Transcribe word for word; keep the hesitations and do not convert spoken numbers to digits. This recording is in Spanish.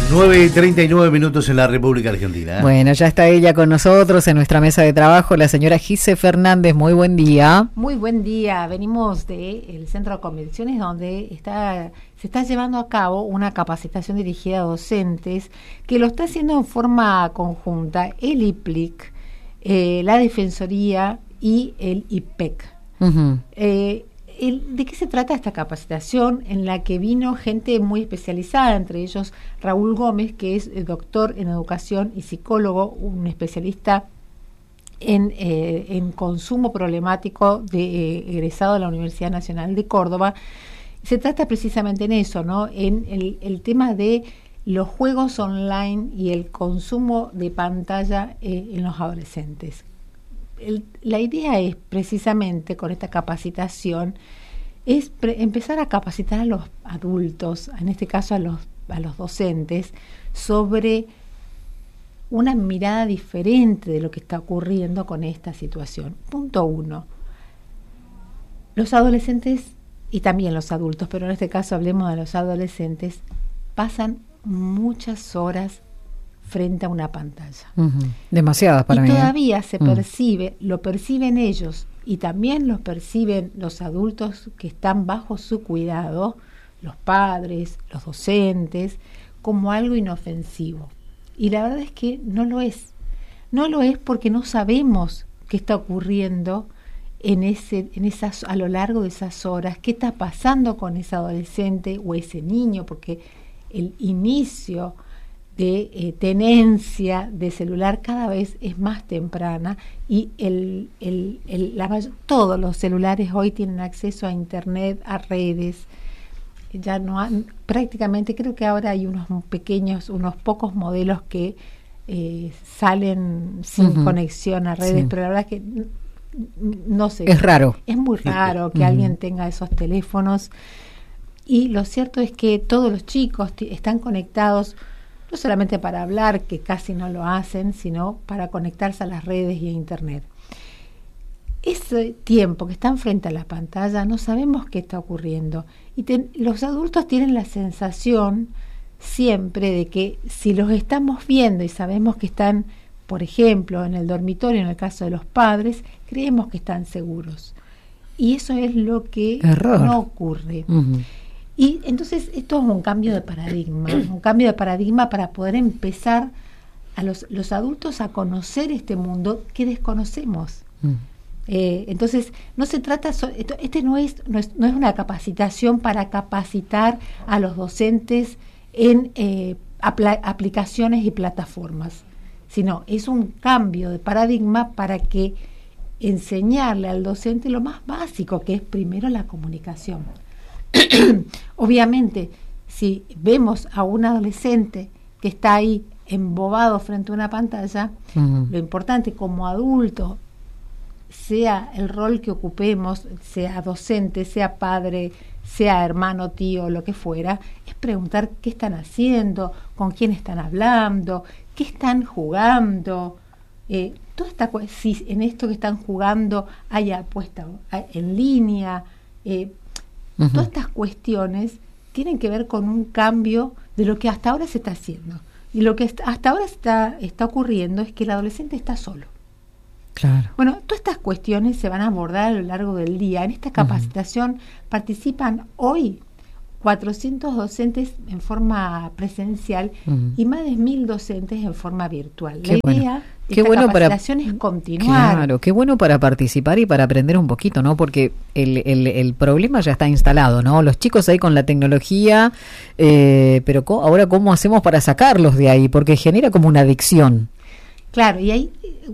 nueve y treinta y nueve minutos en la República Argentina. ¿eh? Bueno, ya está ella con nosotros en nuestra mesa de trabajo, la señora Gise Fernández. Muy buen día. Muy buen día. Venimos del Centro de Convenciones, donde está se está llevando a cabo una capacitación dirigida a docentes, que lo está haciendo en forma conjunta el I P L I C, eh, la Defensoría y el I P E C. Uh-huh. Eh, El, ¿De qué se trata esta capacitación en la que vino gente muy especializada, entre ellos Raúl Gómez, que es doctor en educación y psicólogo, un especialista en, eh, en consumo problemático de, eh, egresado de la Universidad Nacional de Córdoba? Se trata precisamente en eso, ¿no? En el, el tema de los juegos online y el consumo de pantalla eh, en los adolescentes. El, la idea es precisamente con esta capacitación es pre- empezar a capacitar a los adultos, en este caso a los, a los docentes, sobre una mirada diferente de lo que está ocurriendo con esta situación. Punto uno. Los adolescentes y también los adultos, pero en este caso hablemos de los adolescentes, pasan muchas horas frente a una pantalla. Uh-huh. Demasiadas para y mí. Y todavía ¿eh? se uh. percibe, lo perciben ellos y también los perciben los adultos que están bajo su cuidado, los padres, los docentes, como algo inofensivo. Y la verdad es que no lo es. No lo es porque no sabemos qué está ocurriendo en ese, en esas, a lo largo de esas horas, qué está pasando con ese adolescente o ese niño, porque el inicio de eh, tenencia de celular cada vez es más temprana y el, el, el, la mayor, todos los celulares hoy tienen acceso a internet, a redes. Ya no han, prácticamente creo que ahora hay unos pequeños, unos pocos modelos que eh, salen sin uh-huh. conexión a redes, sí. Pero la verdad es que no sé. Es raro. Es muy raro que uh-huh. alguien tenga esos teléfonos. Y lo cierto es que todos los chicos t- están conectados no solamente para hablar, que casi no lo hacen, sino para conectarse a las redes y a internet. Ese tiempo que están frente a la pantalla no sabemos qué está ocurriendo. Y ten, los adultos tienen la sensación siempre de que si los estamos viendo y sabemos que están, por ejemplo, en el dormitorio, en el caso de los padres, creemos que están seguros. Y eso es lo que Error. no ocurre. Uh-huh. Y entonces esto es un cambio de paradigma, un cambio de paradigma para poder empezar a los, los adultos a conocer este mundo que desconocemos. Mm. Eh, entonces no se trata, so, esto, este no es, no es no es una capacitación para capacitar a los docentes en eh, apl- aplicaciones y plataformas, sino es un cambio de paradigma para que enseñarle al docente lo más básico, que es primero la comunicación. Obviamente, si vemos a un adolescente que está ahí embobado frente a una pantalla, uh-huh. lo importante como adulto, sea el rol que ocupemos, sea docente, sea padre, sea hermano, tío, lo que fuera, es preguntar qué están haciendo, con quién están hablando, qué están jugando, eh, toda esta, si en esto que están jugando hay apuesta en línea, eh, Uh-huh. todas estas cuestiones tienen que ver con un cambio de lo que hasta ahora se está haciendo. Y lo que hasta ahora está, está ocurriendo es que el adolescente está solo. Claro. Bueno, todas estas cuestiones se van a abordar a lo largo del día. En esta capacitación uh-huh. participan hoy cuatrocientos docentes en forma presencial uh-huh. y más de mil docentes en forma virtual. Qué La bueno. idea Qué esta bueno capacitación para, es continuar. Claro, qué bueno para participar y para aprender un poquito, ¿no? Porque el, el, el problema ya está instalado, ¿no? Los chicos ahí con la tecnología, eh, pero co- ahora ¿cómo hacemos para sacarlos de ahí? Porque genera como una adicción. Claro, y ahí